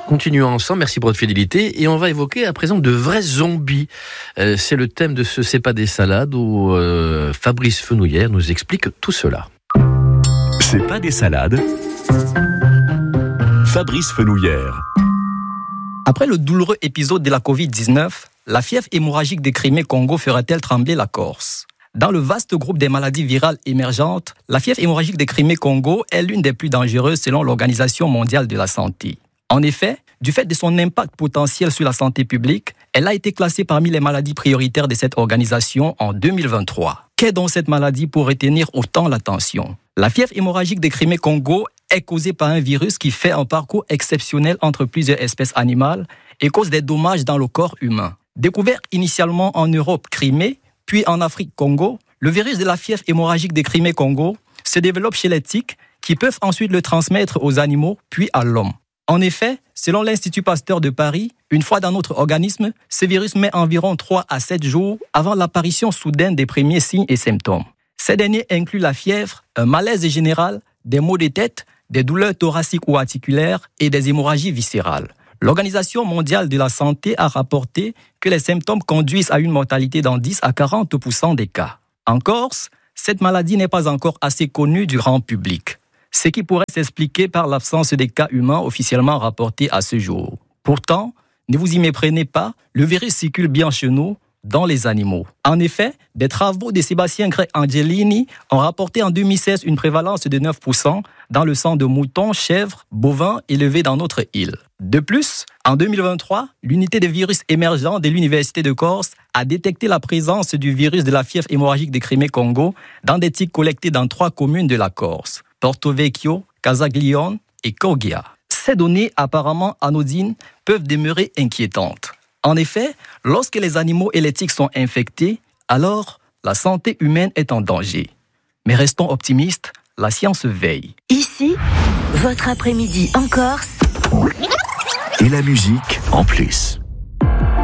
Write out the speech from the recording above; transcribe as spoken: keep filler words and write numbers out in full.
Continuons ensemble, merci pour votre fidélité. Et on va évoquer à présent de vrais zombies. Euh, c'est le thème de ce C'est pas des salades où euh, Fabrice Fenouillère nous explique tout cela. C'est pas des salades. Fabrice Fenouillère. Après le douloureux épisode de la covid dix-neuf, la fièvre hémorragique de Crimée-Congo fera-t-elle trembler la Corse ? Dans le vaste groupe des maladies virales émergentes, la fièvre hémorragique de Crimée-Congo est l'une des plus dangereuses selon l'Organisation mondiale de la santé. En effet, du fait de son impact potentiel sur la santé publique, elle a été classée parmi les maladies prioritaires de cette organisation en deux mille vingt-trois. Qu'est donc cette maladie pour retenir autant l'attention ? La fièvre hémorragique de Crimée-Congo est causée par un virus qui fait un parcours exceptionnel entre plusieurs espèces animales et cause des dommages dans le corps humain. Découvert initialement en Europe, Crimée, puis en Afrique, Congo, le virus de la fièvre hémorragique de Crimée-Congo se développe chez les tiques qui peuvent ensuite le transmettre aux animaux, puis à l'homme. En effet, selon l'Institut Pasteur de Paris, une fois dans notre organisme, ce virus met environ trois à sept jours avant l'apparition soudaine des premiers signes et symptômes. Ces derniers incluent la fièvre, un malaise général, des maux de tête, des douleurs thoraciques ou articulaires et des hémorragies viscérales. L'Organisation mondiale de la santé a rapporté que les symptômes conduisent à une mortalité dans dix à quarante pour cent des cas. En Corse, cette maladie n'est pas encore assez connue du grand public, ce qui pourrait s'expliquer par l'absence des cas humains officiellement rapportés à ce jour. Pourtant, ne vous y méprenez pas, le virus circule bien chez nous, dans les animaux. En effet, des travaux de Sébastien Gray-Angelini ont rapporté en deux mille seize une prévalence de neuf pour cent dans le sang de moutons, chèvres, bovins élevés dans notre île. De plus, en deux mille vingt-trois, l'unité de virus émergents de l'Université de Corse a détecté la présence du virus de la fièvre hémorragique de Crimée-Congo dans des tiques collectées dans trois communes de la Corse, Porto Vecchio, Casaglione et Cogia. Ces données apparemment anodines peuvent demeurer inquiétantes. En effet, lorsque les animaux et les tiques sont infectés, alors la santé humaine est en danger. Mais restons optimistes, la science veille. Ici, votre après-midi en Corse. Et la musique en plus.